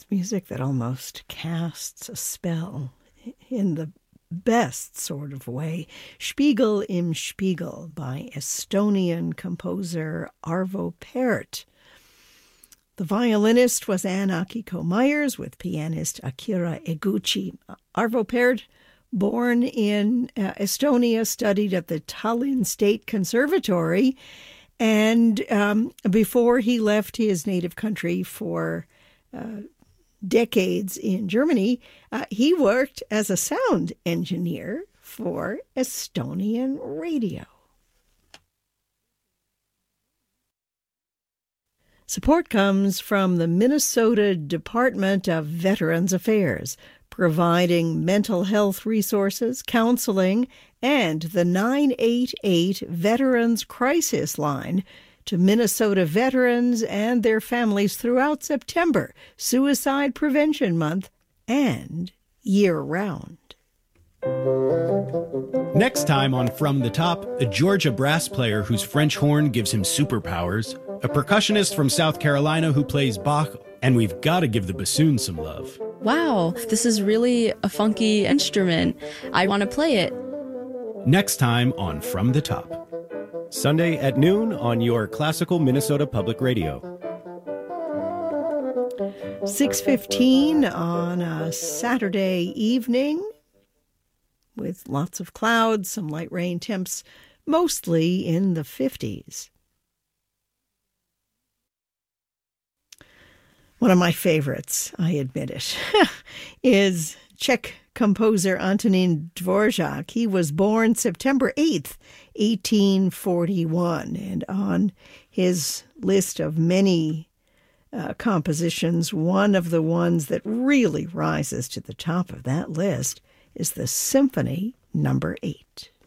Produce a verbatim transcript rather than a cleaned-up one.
It's music that almost casts a spell in the best sort of way. Spiegel im Spiegel by Estonian composer Arvo Pärt. The violinist was Ann Akiko Myers with pianist Akira Eguchi. Arvo Pärt, born in uh, Estonia, studied at the Tallinn State Conservatory, and um, before he left his native country for uh, decades in Germany, uh, he worked as a sound engineer for Estonian radio. Support comes from the Minnesota Department of Veterans Affairs, providing mental health resources, counseling, and the nine eight eight Veterans Crisis Line to Minnesota veterans and their families throughout September, Suicide Prevention Month, and year-round. Next time on From the Top, a Georgia brass player whose French horn gives him superpowers, a percussionist from South Carolina who plays Bach, and we've got to give the bassoon some love. Wow, this is really a funky instrument. I want to play it. Next time on From the Top. Sunday at noon on your classical Minnesota Public Radio. six fifteen on a Saturday evening with lots of clouds, some light rain, temps mostly in the fifties. One of my favorites, I admit it, is Czech composer Antonín Dvořák. He was born September eighth, eighteen forty-one, and on his list of many uh, compositions, one of the ones that really rises to the top of that list is the Symphony Number Eight.